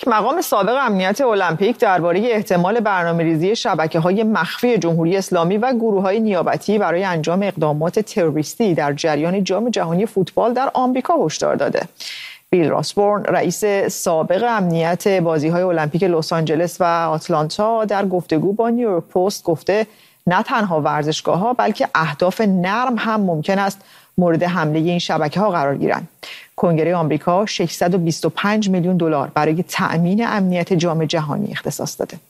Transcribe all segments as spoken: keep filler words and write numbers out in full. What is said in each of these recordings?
یک مقام سابق امنیت المپیک درباره احتمال برنامه‌ریزی شبکه‌های مخفی جمهوری اسلامی و گروه‌های نیابتی برای انجام اقدامات تروریستی در جریان جام جهانی فوتبال در آمریکا هشدار داده. بیل راسبورن، رئیس سابق امنیت بازی‌های المپیک لس آنجلس و آتلانتا، در گفتگو با نیویورک پست گفته نه تنها ورزشگاه‌ها بلکه اهداف نرم هم ممکن است مورد حمله این شبکه‌ها قرار گیرند. کنگره آمریکا ششصد و بیست و پنج میلیون دلار برای تأمین امنیت جام جهانی اختصاص داده.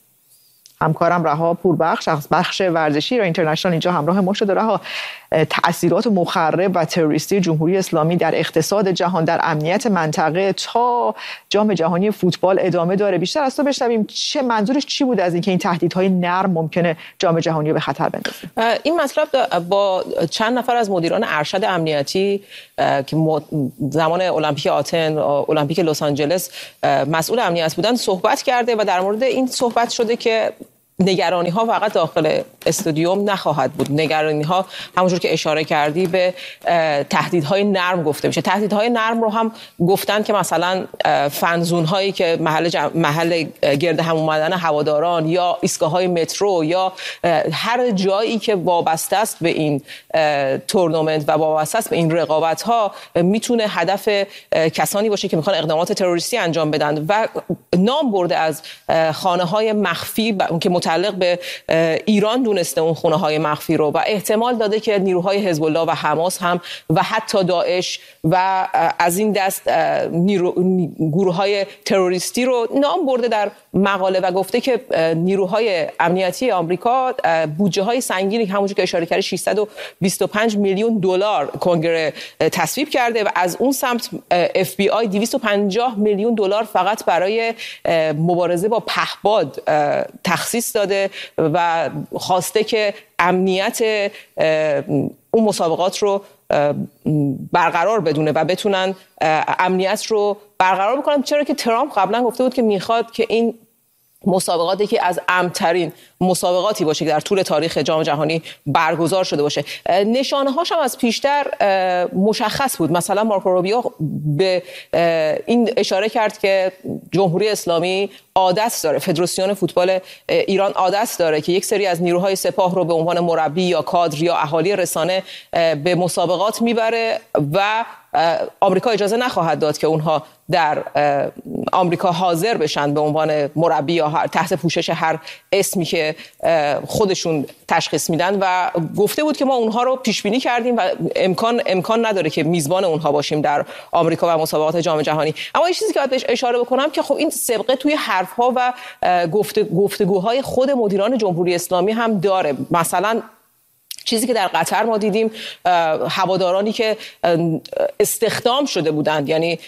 همکارم رها پوربخش از بخش ورزشی را اینترنشنال اینجا همراه ما شده. رها، تأثیرات مخرب و تروریستی جمهوری اسلامی در اقتصاد جهان، در امنیت منطقه تا جام جهانی فوتبال ادامه داره. بیشتر از تو بشنویم چه منظورش چی بود از اینکه این تهدیدهای نرم ممکنه جام جهانی رو به خطر بندازه؟ این مطلب با چند نفر از مدیران ارشد امنیتی که زمان المپیک آتن، المپیک لس آنجلس مسئول امنیت بودن صحبت کرده و در مورد این صحبت شده که نگرانی ها فقط داخل استادیوم نخواهد بود. نگرانی ها همونجور که اشاره کردی به تهدیدهای نرم گفته میشه. تهدیدهای نرم رو هم گفتن که مثلا فنزون هایی که محل جم... محل گرد هم اومدن هواداران یا ایستگاه های مترو یا هر جایی که وابسته است به این تورنمنت و وابسته است به این رقابت ها میتونه هدف کسانی باشه که میخوان اقدامات تروریستی انجام بدن و نام برده از خانه های مخفی که متعلق به ایران دونسته اون خونه های مخفی رو و احتمال داده که نیروهای حزب الله و حماس هم و حتی داعش و از این دست نیرو... گروه های تروریستی رو نام برده در مقاله و گفته که نیروهای امنیتی آمریکا بودجه های سنگینی همونجور که اشاره کردی ششصد و بیست و پنج میلیون دلار کنگره تصویب کرده و از اون سمت اف بی آی دویست و پنجاه میلیون دلار فقط برای مبارزه با پهپاد تخصیص داده و خواسته که امنیت اون مسابقات رو برقرار بدونه و بتونن امنیت رو برقرار بکنن، چرا که ترامپ قبلا گفته بود که میخواد که این مسابقاتی که از امن‌ترین مسابقاتی باشه که در طول تاریخ جام جهانی برگزار شده باشه. نشانه هاش هم از پیشتر مشخص بود. مثلا مارکو روبیو به این اشاره کرد که جمهوری اسلامی عادت داره، فدراسیون فوتبال ایران عادت داره که یک سری از نیروهای سپاه رو به عنوان مربی یا کادر یا اهالی رسانه به مسابقات میبره و آمریکا اجازه نخواهد داد که اونها در آمریکا حاضر بشن به عنوان مربی یا تحت پوشش هر اسمی که خودشون تشخیص میدن و گفته بود که ما اونها رو پیش بینی کردیم و امکان امکان نداره که میزبان اونها باشیم در آمریکا و مسابقات جام جهانی. اما این چیزی که باید بهش اشاره بکنم که خب این سابقه توی حرف‌ها و گفتگوهای خود مدیران جمهوری اسلامی هم داره. مثلا چیزی که در قطر ما دیدیم، هوادارانی که استخدام شده بودند، یعنی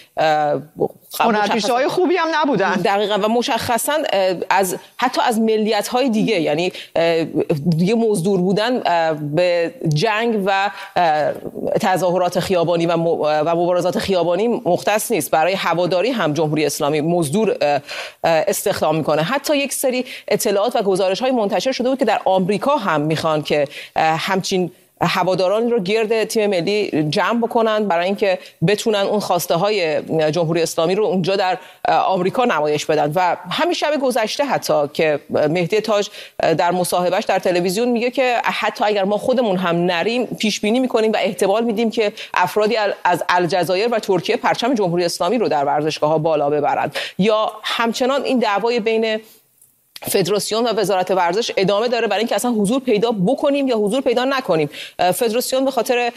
هنرپیشه‌های خوبی هم نبودن دقیقاً و مشخصاً از حتی از ملیت‌های دیگه، یعنی دیگه مزدور بودن به جنگ و تظاهرات خیابانی و مبارزات خیابانی مختص نیست. برای هواداری هم جمهوری اسلامی مزدور استخدام میکنه. حتی یک سری اطلاعات و گزارش‌های منتشر شده بود که در آمریکا هم میخوان که همچین هواداران رو گرد تیم ملی جمع بکنن برای اینکه بتونن اون خواسته های جمهوری اسلامی رو اونجا در آمریکا نمایش بدن. و همین شب گذشته حتی که مهدی تاج در مصاحبهش در تلویزیون میگه که حتی اگر ما خودمون هم نریم پیش بینی میکنیم و احتمال میدیم که افرادی از الجزایر و ترکیه پرچم جمهوری اسلامی رو در ورزشگاه‌ها بالا ببرند. یا همچنان این دعوای بین فدراسیون و وزارت ورزش ادامه داره برای اینکه اصلا حضور پیدا بکنیم یا حضور پیدا نکنیم. فدراسیون به خاطر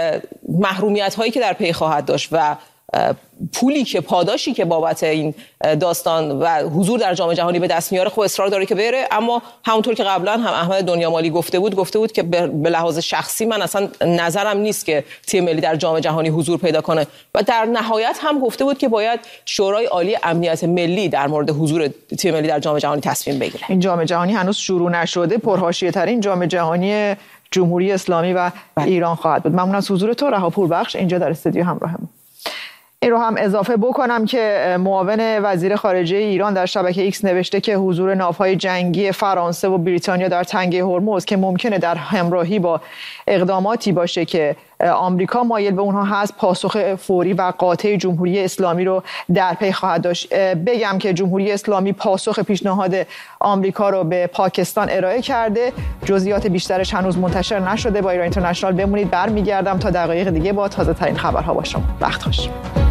محرومیت هایی که در پی خواهد داشت و پولی که پاداشی که بابت این داستان و حضور در جام جهانی به دست میاره خب اصرار داره که بره. اما همونطور که قبلا هم احمد دنیامالی گفته بود گفته بود که به لحاظ شخصی من اصلا نظرم نیست که تیم ملی در جام جهانی حضور پیدا کنه و در نهایت هم گفته بود که باید شورای عالی امنیت ملی در مورد حضور تیم ملی در جام جهانی تصمیم بگیره. این جام جهانی هنوز شروع نشده، پرحاشیه ترین جام جهانی جمهوری اسلامی و ایران خواهد بود. ممنون از حضور تو رها پوربخش اینجا در استودیو همراهمون. این رو هم اضافه بکنم که معاون وزیر خارجه ایران در شبکه ایکس نوشته که حضور ناوهای جنگی فرانسه و بریتانیا در تنگه هرمز که ممکنه در همراهی با اقداماتی باشه که آمریکا مایل به اونها هست پاسخ فوری و قاطع جمهوری اسلامی رو در پی خواهد داشت. بگم که جمهوری اسلامی پاسخ پیشنهاد آمریکا رو به پاکستان ارائه کرده. جزئیات بیشترش هنوز منتشر نشده. با ایران اینترنشنال بمونید، برمیگردم تا دقایق دیگه با تازه ترین خبرها با شما. وقت خوش.